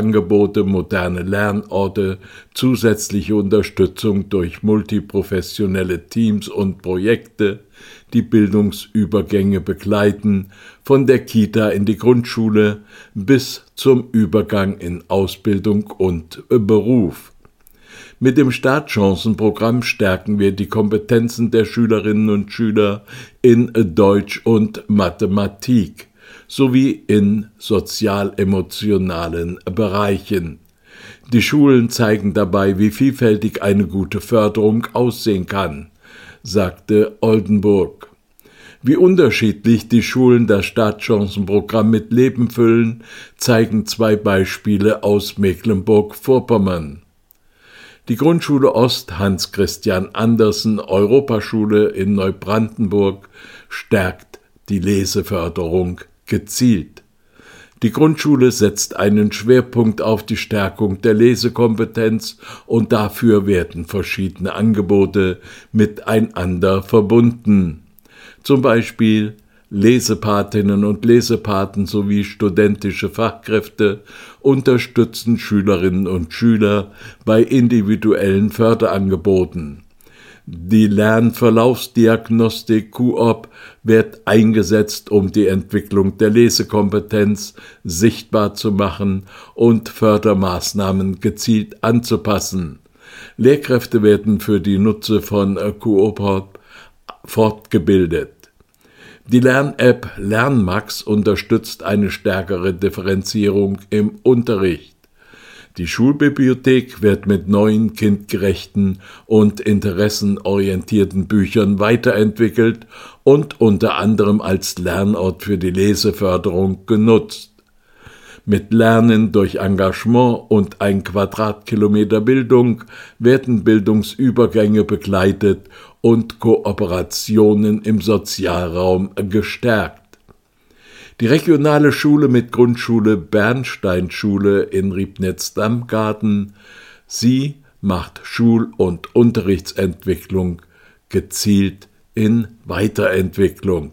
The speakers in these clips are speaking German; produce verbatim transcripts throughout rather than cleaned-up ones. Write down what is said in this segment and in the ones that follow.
Angebote, moderne Lernorte, zusätzliche Unterstützung durch multiprofessionelle Teams und Projekte, die Bildungsübergänge begleiten, von der Kita in die Grundschule bis zum Übergang in Ausbildung und Beruf. Mit dem Startchancenprogramm stärken wir die Kompetenzen der Schülerinnen und Schüler in Deutsch und Mathematik sowie in sozial-emotionalen Bereichen. Die Schulen zeigen dabei, wie vielfältig eine gute Förderung aussehen kann, sagte Oldenburg. Wie unterschiedlich die Schulen das Startchancenprogramm mit Leben füllen, zeigen zwei Beispiele aus Mecklenburg-Vorpommern. Die Grundschule Ost Hans Christian Andersen Europaschule in Neubrandenburg stärkt die Leseförderung gezielt. Die Grundschule setzt einen Schwerpunkt auf die Stärkung der Lesekompetenz und dafür werden verschiedene Angebote miteinander verbunden. Zum Beispiel Lesepatinnen und Lesepaten sowie studentische Fachkräfte unterstützen Schülerinnen und Schüler bei individuellen Förderangeboten. Die Lernverlaufsdiagnostik Q O P wird eingesetzt, um die Entwicklung der Lesekompetenz sichtbar zu machen und Fördermaßnahmen gezielt anzupassen. Lehrkräfte werden für die Nutze von Q O P fortgebildet. Die Lern-App LernMax unterstützt eine stärkere Differenzierung im Unterricht. Die Schulbibliothek wird mit neuen, kindgerechten und interessenorientierten Büchern weiterentwickelt und unter anderem als Lernort für die Leseförderung genutzt. Mit Lernen durch Engagement und ein Quadratkilometer Bildung werden Bildungsübergänge begleitet und Kooperationen im Sozialraum gestärkt. Die regionale Schule mit Grundschule Bernsteinschule in Riebnitz-Damgarten, sie macht Schul- und Unterrichtsentwicklung gezielt in Weiterentwicklung.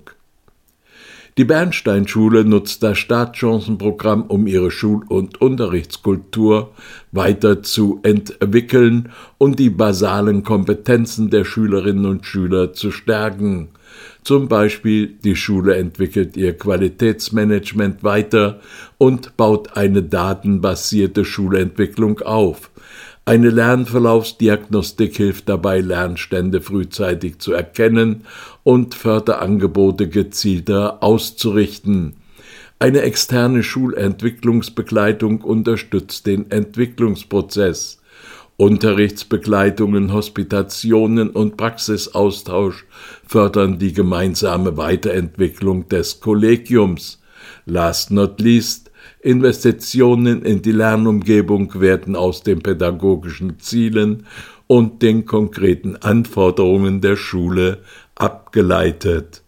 Die Bernsteinschule nutzt das Startchancenprogramm, um ihre Schul- und Unterrichtskultur weiter zu entwickeln und die basalen Kompetenzen der Schülerinnen und Schüler zu stärken. Zum Beispiel die Schule entwickelt ihr Qualitätsmanagement weiter und baut eine datenbasierte Schulentwicklung auf. Eine Lernverlaufsdiagnostik hilft dabei, Lernstände frühzeitig zu erkennen und Förderangebote gezielter auszurichten. Eine externe Schulentwicklungsbegleitung unterstützt den Entwicklungsprozess. Unterrichtsbegleitungen, Hospitationen und Praxisaustausch fördern die gemeinsame Weiterentwicklung des Kollegiums. Last not least, Investitionen in die Lernumgebung werden aus den pädagogischen Zielen und den konkreten Anforderungen der Schule abgeleitet.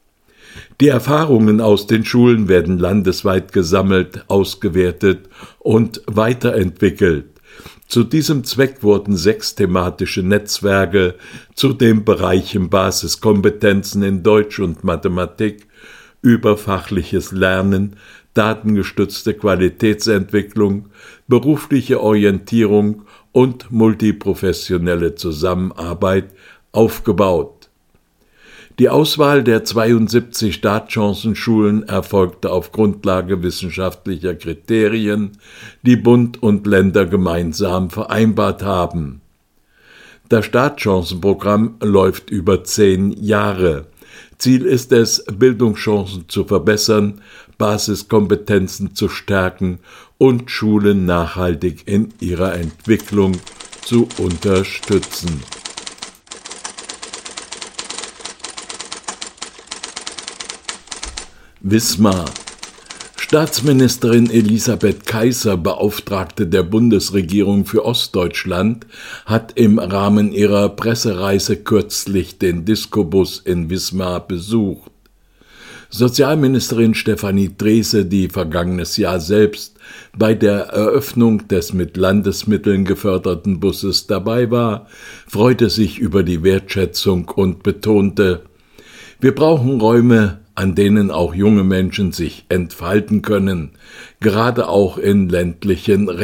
Die Erfahrungen aus den Schulen werden landesweit gesammelt, ausgewertet und weiterentwickelt. Zu diesem Zweck wurden sechs thematische Netzwerke zu den Bereichen Basiskompetenzen in Deutsch und Mathematik, überfachliches Lernen, datengestützte Qualitätsentwicklung, berufliche Orientierung und multiprofessionelle Zusammenarbeit aufgebaut. Die Auswahl der zweiundsiebzig Startchancenschulen erfolgte auf Grundlage wissenschaftlicher Kriterien, die Bund und Länder gemeinsam vereinbart haben. Das Startchancenprogramm läuft über zehn Jahre. Ziel ist es, Bildungschancen zu verbessern, Basiskompetenzen zu stärken und Schulen nachhaltig in ihrer Entwicklung zu unterstützen. Wismar. Staatsministerin Elisabeth Kaiser, Beauftragte der Bundesregierung für Ostdeutschland, hat im Rahmen ihrer Pressereise kürzlich den Discobus in Wismar besucht. Sozialministerin Stefanie Drese, die vergangenes Jahr selbst bei der Eröffnung des mit Landesmitteln geförderten Busses dabei war, freute sich über die Wertschätzung und betonte: Wir brauchen Räume, an denen auch junge Menschen sich entfalten können, gerade auch in ländlichen